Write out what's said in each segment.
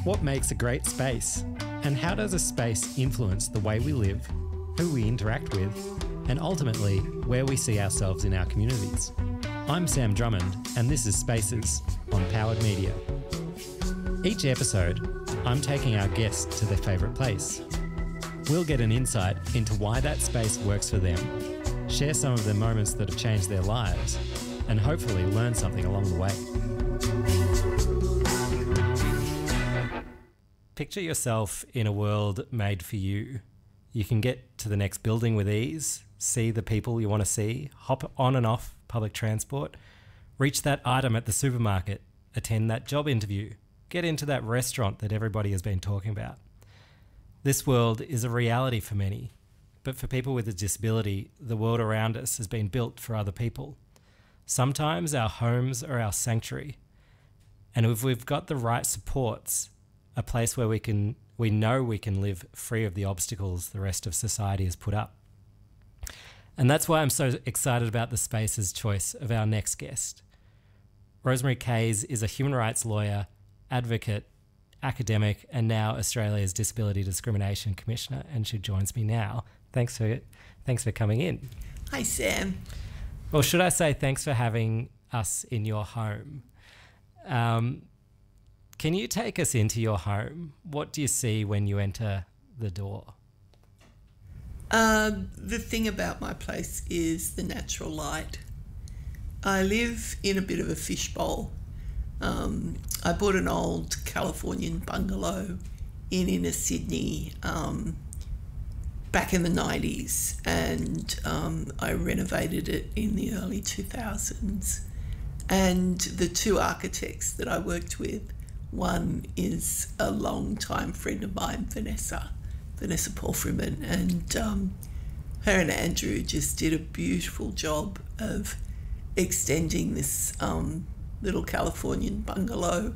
What makes a great space? And how does a space influence the way we live, who we interact with, and ultimately where we see ourselves in our communities? I'm Sam Drummond, and this is Spaces on Powered Media. Each episode, I'm taking our guests to their favourite place. We'll get an insight into why that space works for them, share some of the moments that have changed their lives, and hopefully learn something along the way. Picture yourself in a world made for you. You can get to the next building with ease, see the people you want to see, hop on and off public transport, reach that item at the supermarket, attend that job interview, get into that restaurant that everybody has been talking about. This world is a reality for many, but for people with a disability, the world around us has been built for other people. Sometimes our homes are our sanctuary, and if we've got the right supports, a place where we know we can live free of the obstacles the rest of society has put up. And that's why I'm so excited about the Spaces choice of our next guest. Rosemary Kayes is a human rights lawyer, advocate, academic, and now Australia's Disability Discrimination Commissioner, and she joins me now. Thanks for coming in. Hi, Sam. Or should I say thanks for having us in your home. Can you take us into your home? What do you see when you enter the door? The thing about my place is the natural light. I live in a bit of a fishbowl. I bought an old Californian bungalow in inner Sydney back in the 90s, and I renovated it in the early 2000s. And the two architects that I worked with, one is a long-time friend of mine, Vanessa Palfreyman, and her and Andrew just did a beautiful job of extending this little Californian bungalow.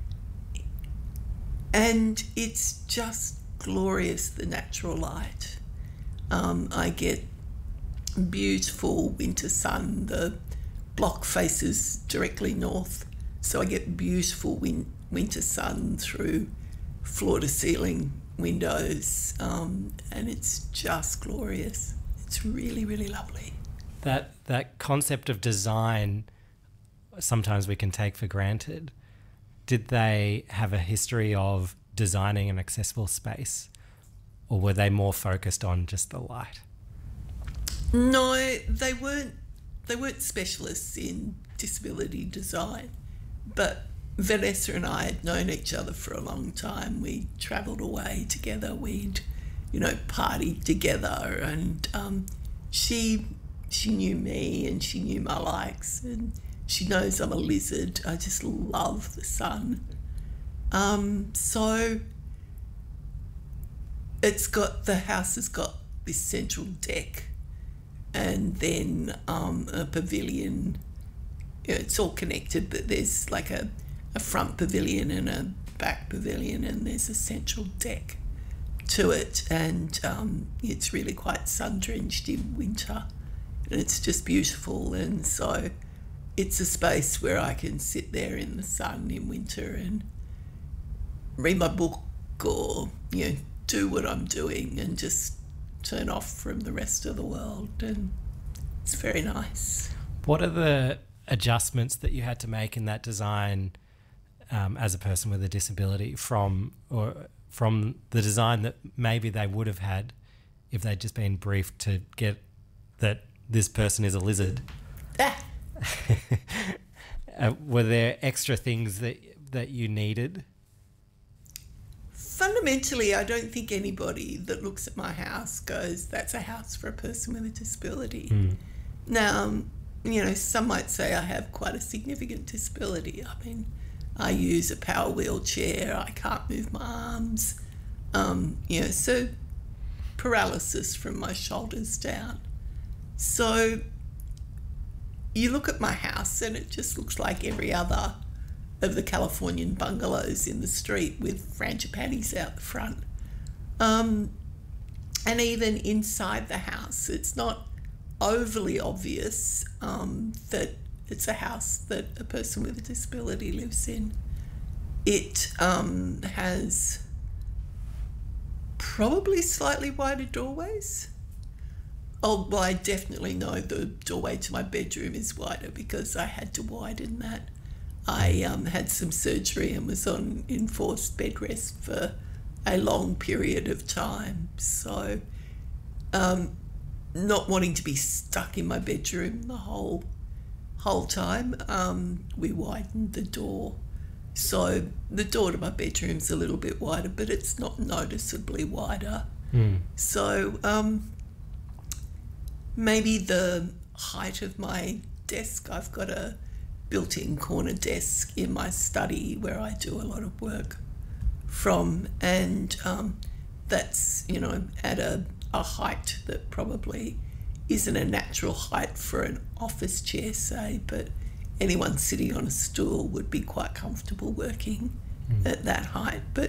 And it's just glorious, the natural light. I get beautiful winter sun. The block faces directly north, so I get beautiful winter sun through floor-to-ceiling windows, and it's just glorious. It's really, really lovely. That concept of design, sometimes we can take for granted. Did they have a history of designing an accessible space, or were they more focused on just the light? No, they weren't specialists in disability design, but Vanessa and I had known each other for a long time. We travelled away together. We'd, partied together, and she knew me and she knew my likes, and she knows I'm a lizard. I just love the sun. So the house has got this central deck, and then a pavilion. It's all connected, but there's like a front pavilion and a back pavilion, and there's a central deck to it, and it's really quite sun-drenched in winter, and it's just beautiful. And so it's a space where I can sit there in the sun in winter and read my book, or do what I'm doing and just turn off from the rest of the world, and it's very nice. What are the adjustments that you had to make in that design as a person with a disability from the design that maybe they would have had if they'd just been briefed to get that this person is a lizard? Were there extra things that you needed? Fundamentally, I don't think anybody that looks at my house goes, that's a house for a person with a disability. Now, some might say I have quite a significant disability. I mean, I use a power wheelchair, I can't move my arms, so paralysis from my shoulders down. So you look at my house and it just looks like every other of the Californian bungalows in the street with frangipanis out the front. And even inside the house, it's not overly obvious that it's a house that a person with a disability lives in. It has probably slightly wider doorways. Oh, well, I definitely know the doorway to my bedroom is wider because I had to widen that. I had some surgery and was on enforced bed rest for a long period of time. So not wanting to be stuck in my bedroom the whole time, we widened the door. So the door to my bedroom's a little bit wider, but it's not noticeably wider. So maybe the height of my desk, I've got a built-in corner desk in my study where I do a lot of work from, and that's, you know, at a height that probably isn't a natural height for an office chair, say, but anyone sitting on a stool would be quite comfortable working at that height. But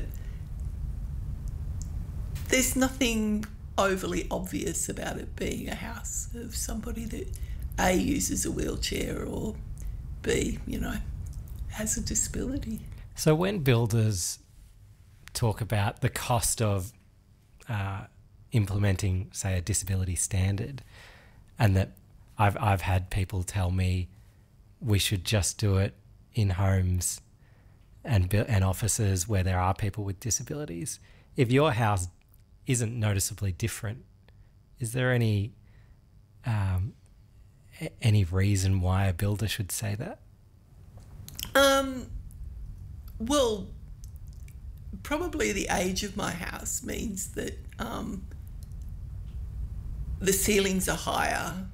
there's nothing overly obvious about it being a house of somebody that A, uses a wheelchair, or B, you know, has a disability. So when builders talk about the cost of implementing, say, a disability standard, and that I've had people tell me we should just do it in homes and offices where there are people with disabilities. If your house isn't noticeably different, is there any reason why a builder should say that? Well, probably the age of my house means that the ceilings are higher,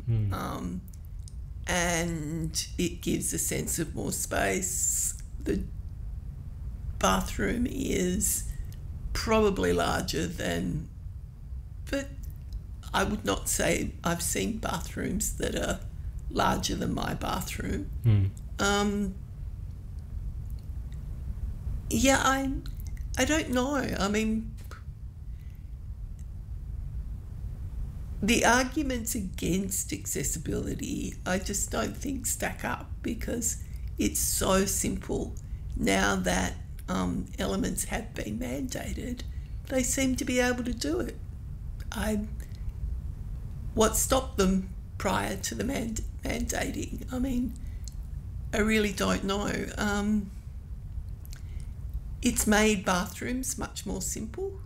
and it gives a sense of more space. The bathroom is probably larger than, but I would not say I've seen bathrooms that are larger than my bathroom. Yeah, I don't know. I mean, the arguments against accessibility, I just don't think stack up, because it's so simple. Now that elements have been mandated, they seem to be able to do it. What stopped them prior to the mandating? I mean, I really don't know. It's made bathrooms much more simple.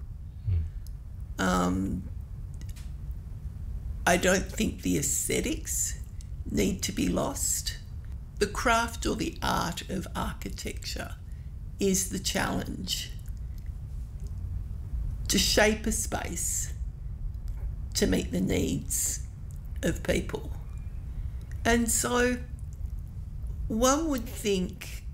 I don't think the aesthetics need to be lost. The craft or the art of architecture is the challenge. To shape a space to meet the needs of people. And so one would think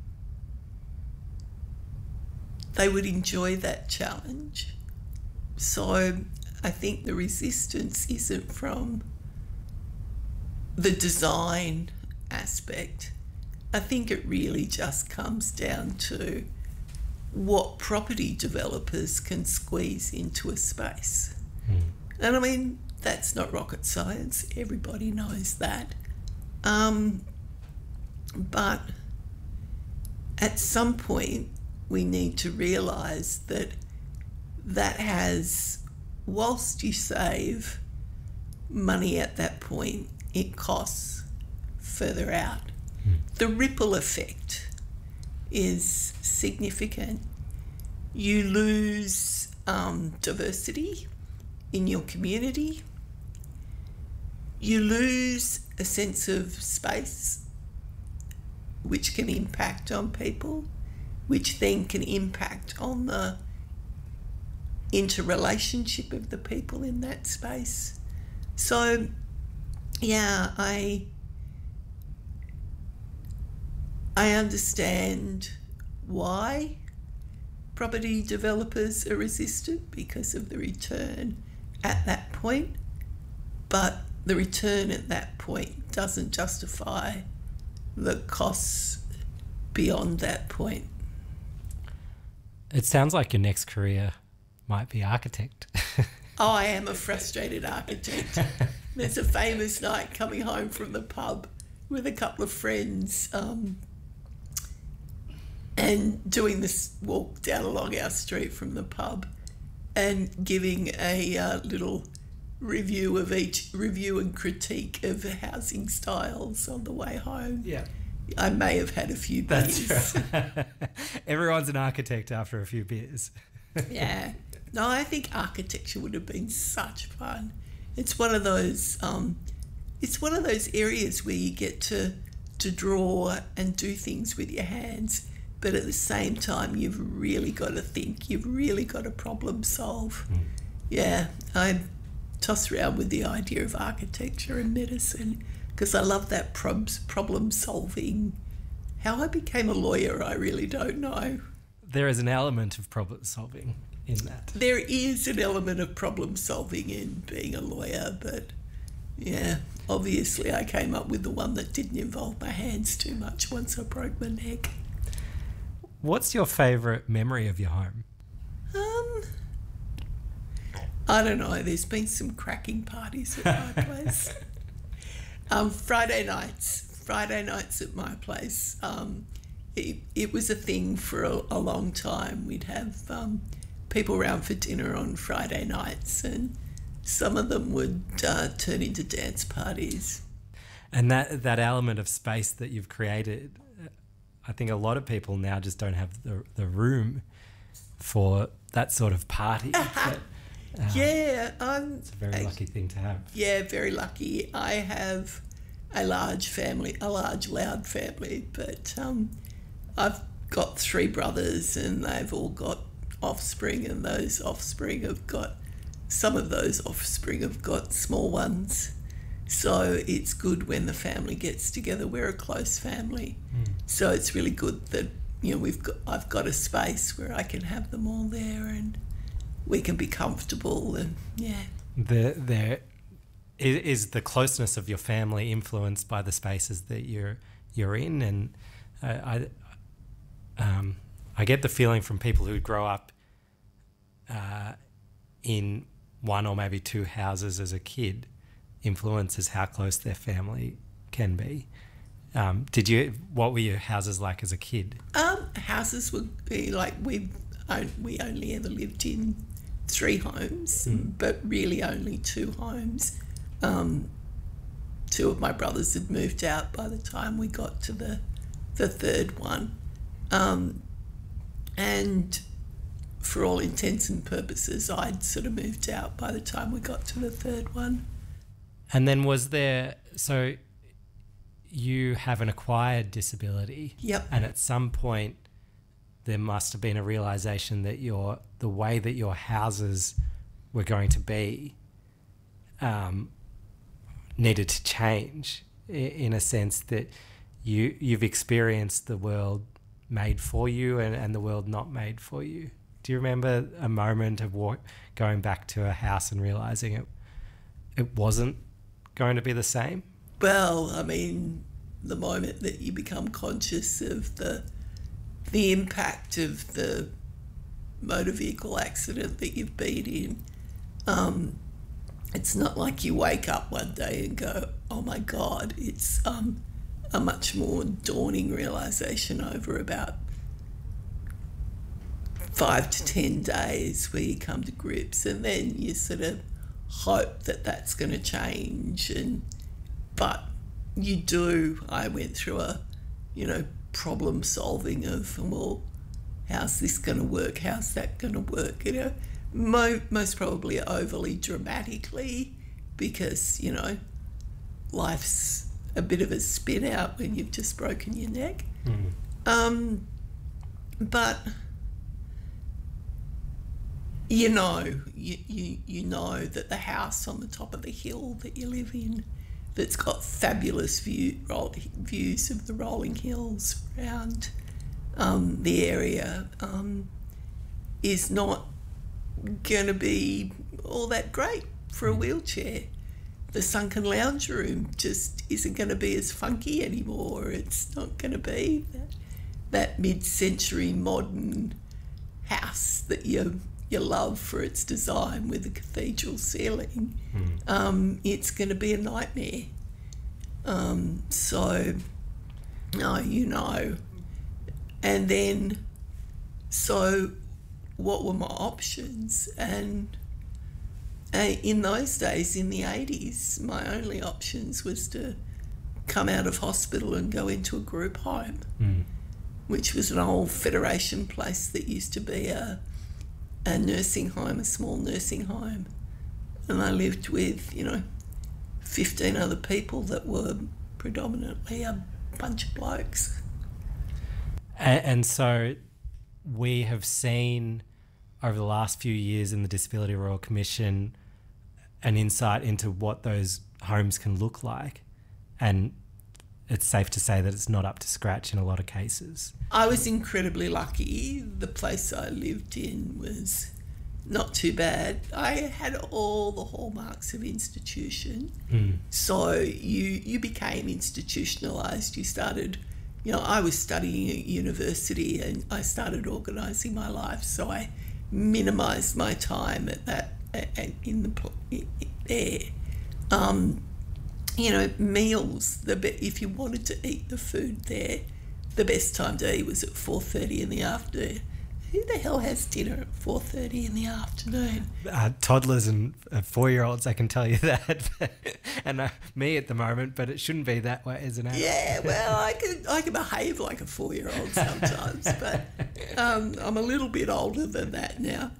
they would enjoy that challenge. So I think the resistance isn't from the design aspect. I think it really just comes down to what property developers can squeeze into a space. And I mean, that's not rocket science. Everybody knows that. But at some point, we need to realise that has, whilst you save money at that point, it costs further out. The ripple effect is significant. You lose diversity in your community. You lose a sense of space, which can impact on people, which then can impact on the interrelationship of the people in that space. So, yeah, I understand why property developers are resistant, because of the return at that point, but the return at that point doesn't justify the costs beyond that point. It sounds like your next career might be architect. Oh, I am a frustrated architect. There's a famous night coming home from the pub with a couple of friends. and doing this walk down along our street from the pub and giving a little review and critique of the housing styles on the way home. Yeah. I may have had a few beers. That's right. Everyone's an architect after a few beers. Yeah. No, I think architecture would have been such fun. It's one of those areas where you get to draw and do things with your hands, but at the same time you've really got to think, you've really got to problem solve. Yeah, I toss around with the idea of architecture and medicine because I love that problem solving. How I became a lawyer, I really don't know. There is an element of problem solving in that. There is an element of problem solving in being a lawyer, but yeah, obviously I came up with the one that didn't involve my hands too much once I broke my neck. What's your favourite memory of your home? I don't know. There's been some cracking parties at my place. Friday nights at my place. It was a thing for a long time. We'd have people around for dinner on Friday nights, and some of them would turn into dance parties. And that element of space that you've created, I think a lot of people now just don't have the room for that sort of party. But, yeah, it's a very lucky thing to have. Yeah, very lucky. I have a large family, a large loud family, but I've got 3 brothers and they've all got offspring, and some of those offspring have got small ones. So it's good when the family gets together. We're a close family. So it's really good that, I've got a space where I can have them all there and we can be comfortable, and yeah. There is the closeness of your family influenced by the spaces that you're in, and I get the feeling from people who grow up in 1 or maybe 2 houses as a kid influences how close their family can be. What were your houses like as a kid? Houses would be like we only ever lived in 3 homes, but really only 2 homes. 2 of my brothers had moved out by the time we got to the 3rd one. And for all intents and purposes, I'd sort of moved out by the time we got to the 3rd one. And then so you have an acquired disability. Yep. And at some point there must have been a realisation that the way that your houses were going to be needed to change, in a sense that you've experienced the world made for you and the world not made for you. Do you remember a moment of going back to a house and realising it wasn't going to be the same? Well, I mean, the moment that you become conscious of the impact of the motor vehicle accident that you've been in, it's not like you wake up one day and go, oh my God. It's a much more dawning realisation over about 5 to 10 days where you come to grips, and then you sort of hope that that's going to change, but you do. I went through a problem solving of, well, how's this going to work, how's that going to work, most probably overly dramatically, because life's a bit of a spin out when you've just broken your neck. But you know that the house on the top of the hill that you live in, that's got fabulous views of the rolling hills around the area, is not going to be all that great for a wheelchair. The sunken lounge room just isn't going to be as funky anymore. It's not going to be that mid-century modern house that you love for its design with the cathedral ceiling. It's going to be a nightmare. So, no, And then, so what were my options? And in those days, in the 80s, my only options was to come out of hospital and go into a group home, which was an old Federation place that used to be a nursing home, a small nursing home. And I lived with, 15 other people that were predominantly a bunch of blokes. And so we have seen over the last few years in the Disability Royal Commission an insight into what those homes can look like. And it's safe to say that it's not up to scratch in a lot of cases. I was incredibly lucky. The place I lived in was not too bad. I had all the hallmarks of institution. So you became institutionalised. You started, I was studying at university and I started organising my life. So I minimised my time at that there. Meals, if you wanted to eat the food there, the best time to eat was at 4:30 in the afternoon. Who the hell has dinner at 4:30 in the afternoon? Toddlers and 4-year-olds, I can tell you that. And me at the moment, but it shouldn't be that way as an adult. Yeah, well, I can behave like a 4-year-old sometimes, but I'm a little bit older than that now.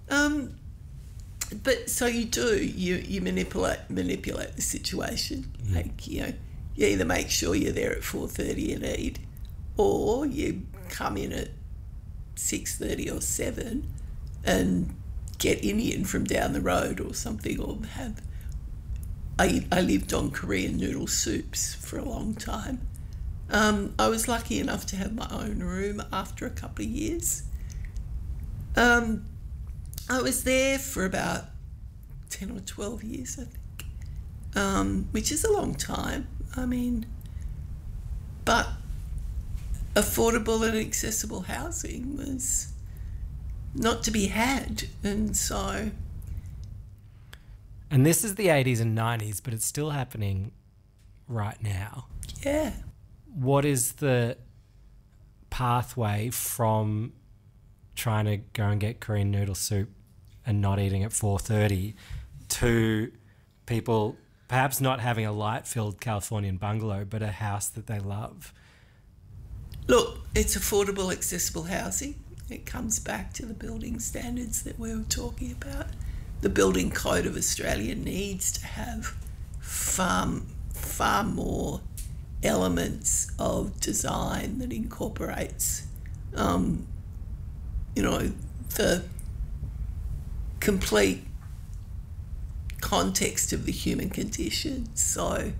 But so you manipulate the situation. Like, you either make sure you're there at 4:30 and eat, or you come in at 6:30 or 7 and get Indian from down the road or something, or have... I lived on Korean noodle soups for a long time. I was lucky enough to have my own room after a couple of years. I was there for about 10 or 12 years, I think, which is a long time. But affordable and accessible housing was not to be had. And so... And this is the 80s and 90s, but it's still happening right now. Yeah. What is the pathway from trying to go and get Korean noodle soup and not eating at 4:30 to people perhaps not having a light-filled Californian bungalow, but a house that they love? Look, it's affordable, accessible housing. It comes back to the building standards that we were talking about. The Building Code of Australia needs to have far more elements of design that incorporates, the complete context of the human condition. So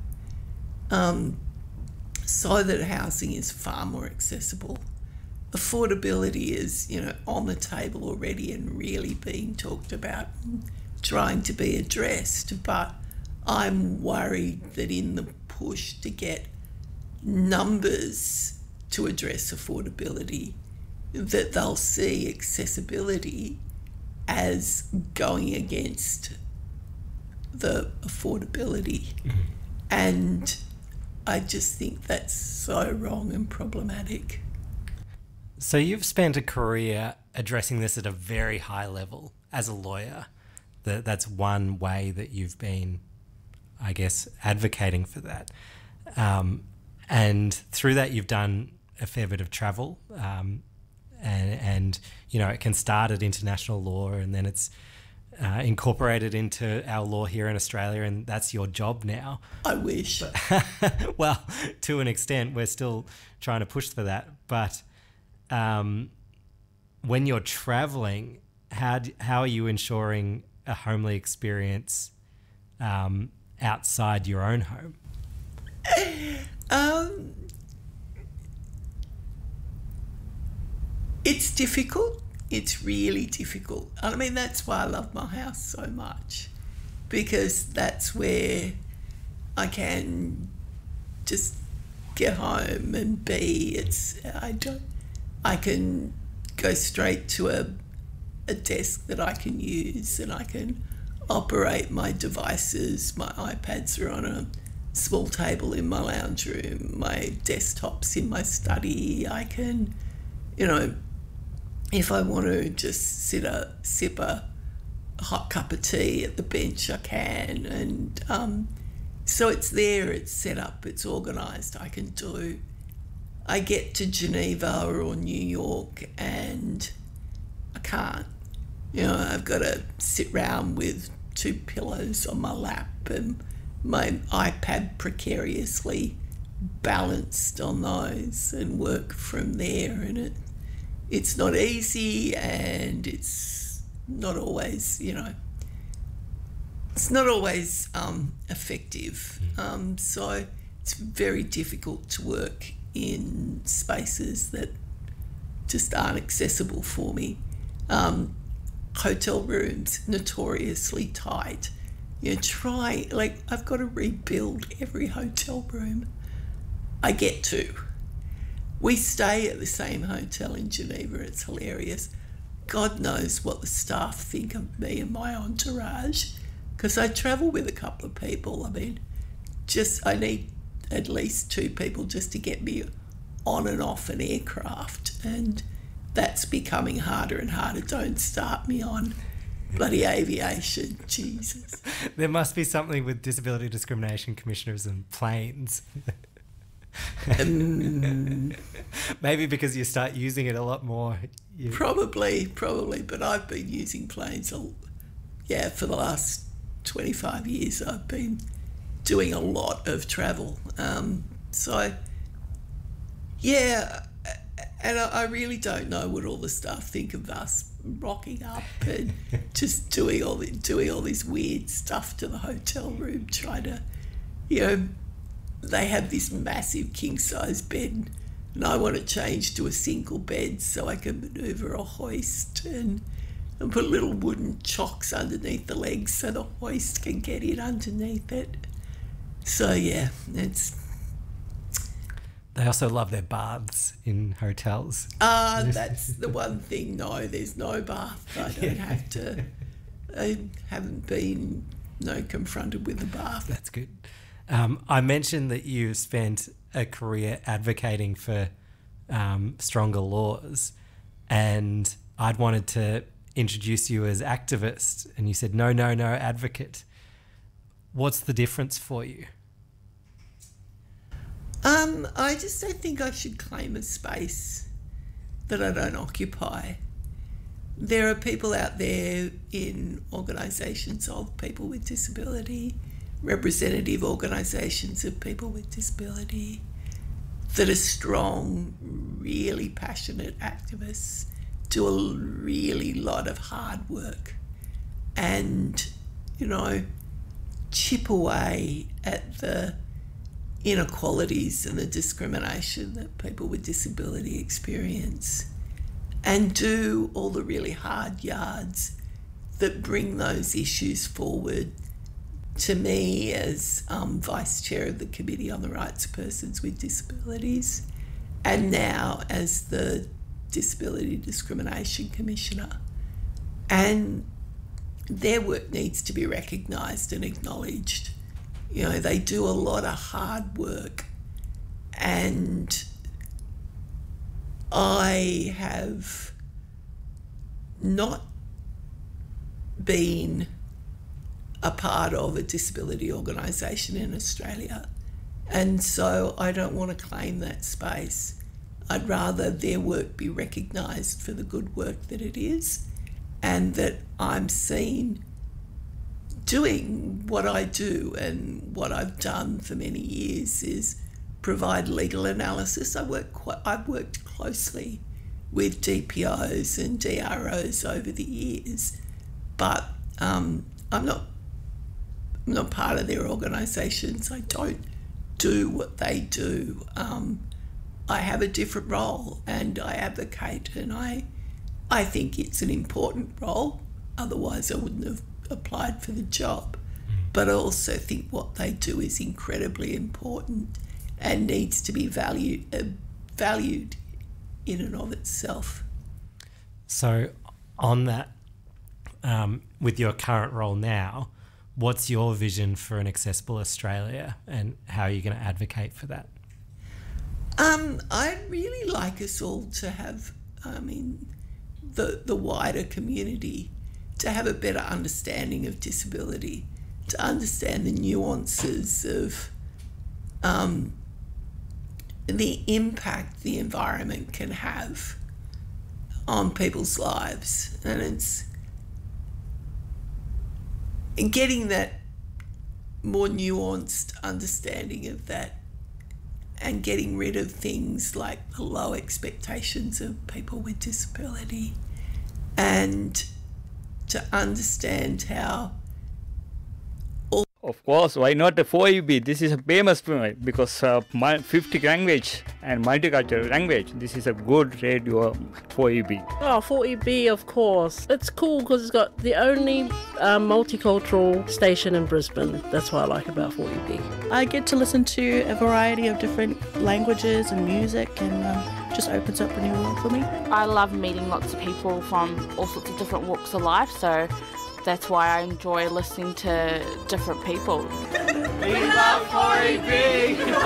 that housing is far more accessible. Affordability is, on the table already and really being talked about and trying to be addressed. But I'm worried that in the push to get numbers to address affordability, that they'll see accessibility as going against the affordability. And I just think that's so wrong and problematic. So you've spent a career addressing this at a very high level as a lawyer. That's one way that you've been, I guess, advocating for that. And through that, you've done a fair bit of travel. And it can start at international law and then it's incorporated into our law here in Australia, and that's your job now. I wish. Well, to an extent, we're still trying to push for that. But when you're traveling, how are you ensuring a homely experience outside your own home? It's difficult. It's really difficult. I mean, that's why I love my house so much, because that's where I can just get home and be. I can go straight to a desk that I can use, and I can operate my devices. My iPads are on a small table in my lounge room. My desktop's in my study. I can you know, if I want to just sip a hot cup of tea at the bench, I can. And so it's there, it's set up, it's organised. I get to Geneva or New York and I can't. You know, I've got to sit round with 2 pillows on my lap and my iPad precariously balanced on those and work from there. And it's not easy, and it's not always, you know, it's not always effective. So it's very difficult to work in spaces that just aren't accessible for me. Hotel rooms, notoriously tight. You know, I've got to rebuild every hotel room I get to. We stay at the same hotel in Geneva. It's hilarious. God knows what the staff think of me and my entourage, because I travel with a couple of people. I mean, I need at least 2 people just to get me on and off an aircraft, and that's becoming harder and harder. Don't start me on bloody aviation, Jesus. There must be something with disability discrimination commissioners and planes. Maybe because you start using it a lot more. Probably, but I've been using planes, for the last 25 years. I've been doing a lot of travel. And I really don't know what all the staff think of us rocking up and just doing all this weird stuff to the hotel room, trying to, you know, they have this massive king-size bed and I want to change to a single bed so I can manoeuvre a hoist and put little wooden chocks underneath the legs so the hoist can get in underneath it. So, yeah, They also love their baths in hotels. That's the one thing. No, there's no bath. I haven't been confronted with the bath. That's good. I mentioned that you spent a career advocating for stronger laws, and I'd wanted to introduce you as activist, and you said, no, advocate. What's the difference for you? I just don't think I should claim a space that I don't occupy. There are people out there in organisations of people with disability, representative organisations of people with disability, that are strong, really passionate activists, do a really lot of hard work and, you know, chip away at the inequalities and the discrimination that people with disability experience, and do all the really hard yards that bring those issues forward. To me, as Vice Chair of the Committee on the Rights of Persons with Disabilities, and now as the Disability Discrimination Commissioner, and their work needs to be recognised and acknowledged. You know, they do a lot of hard work, and I have not been a part of a disability organisation in Australia, and so I don't want to claim that space. I'd rather their work be recognised for the good work that it is, and that I'm seen doing what I do. And what I've done for many years is provide legal analysis. I've worked closely with DPOs and DROs over the years, but I'm not part of their organisations. I don't do what they do. I have a different role, and I advocate, and I think it's an important role. Otherwise, I wouldn't have applied for the job. But I also think what they do is incredibly important and needs to be valued in and of itself. So on that, with your current role now, what's your vision for an accessible Australia, and how are you going to advocate for that? I'd really like us all to have the wider community to have a better understanding of disability, to understand the nuances of the impact the environment can have on people's lives. And it's getting that more nuanced understanding of that and getting rid of things like the low expectations of people with disability, and to understand how... Of course, why not the 4EB? This is a famous because 50 language and multicultural language. This is a good radio 4EB. Oh, 4EB, of course. It's cool because it's got the only multicultural station in Brisbane. That's what I like about 4EB. I get to listen to a variety of different languages and music, and just opens up a new world for me. I love meeting lots of people from all sorts of different walks of life, so that's why I enjoy listening to different people. We love 4EB!